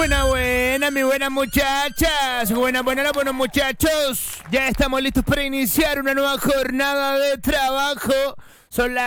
buena, mi buenas muchachas. Buenos muchachos. Ya estamos listos para iniciar una nueva jornada de trabajo. Son las